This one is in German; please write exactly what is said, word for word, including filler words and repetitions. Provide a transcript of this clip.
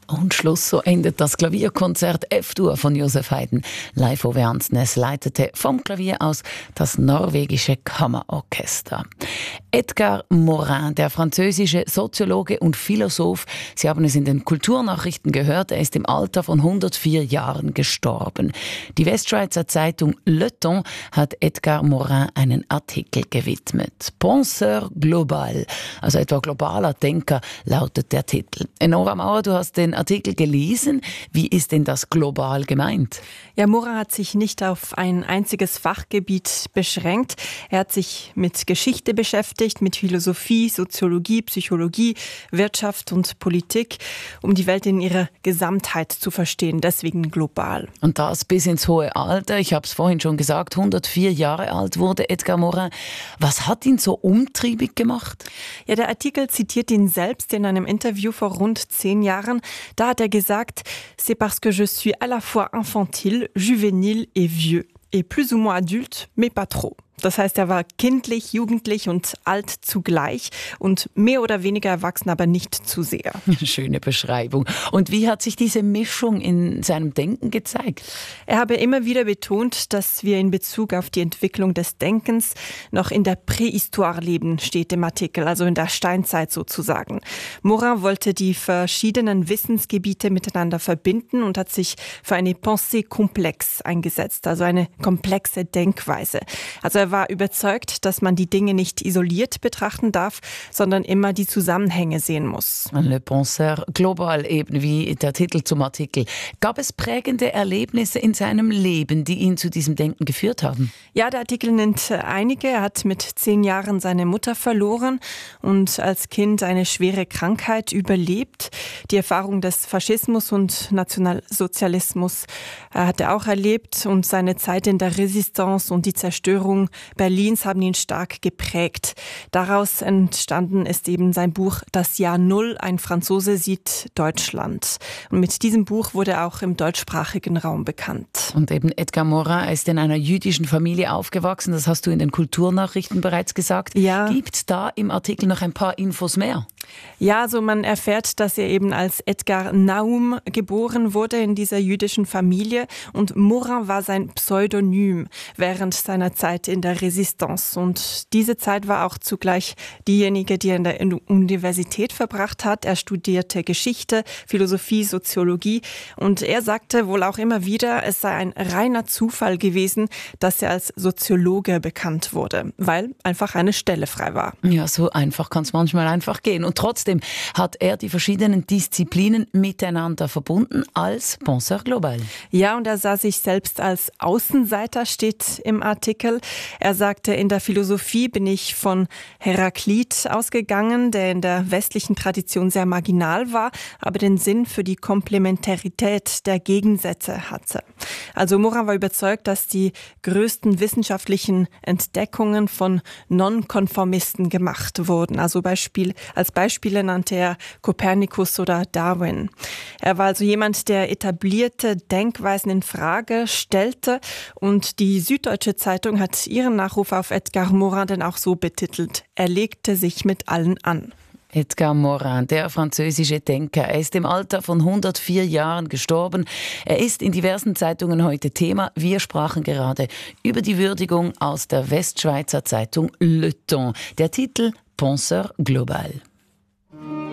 Und Schluss, so endet das Klavierkonzert F-Dur von Josef Haydn. Live Ove Ansnes leitete vom Klavier aus das norwegische Kammerorchester. Edgar Morin, der französische Soziologe und Philosoph, Sie haben es in den Kulturnachrichten gehört, er ist im Alter von hundertvier Jahren gestorben. Die Westschweizer Zeitung Le Temps hat Edgar Morin einen Artikel gewidmet. Penseur global, also etwa globaler Denker, lautet der Titel. Nora Mauer, du hast den Artikel gelesen. Wie ist denn das global gemeint? Ja, Morin hat sich nicht auf ein einziges Fachgebiet beschränkt. Er hat sich mit Geschichte beschäftigt, mit Philosophie, Soziologie, Psychologie, Wirtschaft und Politik, um die Welt in ihrer Gesamtheit zu verstehen, deswegen global. Und das bis ins hohe Alter. Ich habe es vorhin schon gesagt, hundertvier Jahre alt wurde Edgar Morin. Was hat ihn so umtriebig gemacht? Ja, der Artikel zitiert ihn selbst in einem Interview vor rund zehn Jahren. Da hat er gesagt, c'est parce que je suis à la fois infantile, juvénile et vieux. Et plus ou moins adulte, mais pas trop. Das heißt, er war kindlich, jugendlich und alt zugleich und mehr oder weniger erwachsen, aber nicht zu sehr. Schöne Beschreibung. Und wie hat sich diese Mischung in seinem Denken gezeigt? Er habe immer wieder betont, dass wir in Bezug auf die Entwicklung des Denkens noch in der Prähistoire leben, steht im Artikel, also in der Steinzeit sozusagen. Morin wollte die verschiedenen Wissensgebiete miteinander verbinden und hat sich für eine Pensée complexe eingesetzt, also eine komplexe Denkweise. Also er war überzeugt, dass man die Dinge nicht isoliert betrachten darf, sondern immer die Zusammenhänge sehen muss. Le Penseur global, eben wie der Titel zum Artikel. Gab es prägende Erlebnisse in seinem Leben, die ihn zu diesem Denken geführt haben? Ja, der Artikel nennt einige. Er hat mit zehn Jahren seine Mutter verloren und als Kind eine schwere Krankheit überlebt. Die Erfahrung des Faschismus und Nationalsozialismus hat er auch erlebt und seine Zeit in der Resistance und die Zerstörung Berlins haben ihn stark geprägt. Daraus entstanden ist eben sein Buch Das Jahr Null, ein Franzose sieht Deutschland. Und mit diesem Buch wurde er auch im deutschsprachigen Raum bekannt. Und eben Edgar Morin ist in einer jüdischen Familie aufgewachsen, das hast du in den Kulturnachrichten bereits gesagt. Ja. Gibt es da im Artikel noch ein paar Infos mehr? Ja, also man erfährt, dass er eben als Edgar Naum geboren wurde in dieser jüdischen Familie und Morin war sein Pseudonym während seiner Zeit in der Resistance. Und diese Zeit war auch zugleich diejenige, die er in der Universität verbracht hat. Er studierte Geschichte, Philosophie, Soziologie und er sagte wohl auch immer wieder, es sei ein reiner Zufall gewesen, dass er als Soziologe bekannt wurde, weil einfach eine Stelle frei war. Ja, so einfach kann es manchmal einfach gehen. Und trotzdem hat er die verschiedenen Disziplinen miteinander verbunden als Penseur global. Ja, und er sah sich selbst als Außenseiter, steht im Artikel. Er sagte, in der Philosophie bin ich von Heraklit ausgegangen, der in der westlichen Tradition sehr marginal war, aber den Sinn für die Komplementarität der Gegensätze hatte. Also Morin war überzeugt, dass die größten wissenschaftlichen Entdeckungen von Nonkonformisten gemacht wurden. Also Beispiel, als Beispiele nannte er Kopernikus oder Darwin. Er war also jemand, der etablierte Denkweisen in Frage stellte und die Süddeutsche Zeitung hat ihren Nachruf auf Edgar Morin dann auch so betitelt: Er legte sich mit allen an. Edgar Morin, der französische Denker. Er ist im Alter von hundertvier Jahren gestorben. Er ist in diversen Zeitungen heute Thema. Wir sprachen gerade über die Würdigung aus der Westschweizer Zeitung Le Temps. Der Titel Penseur global.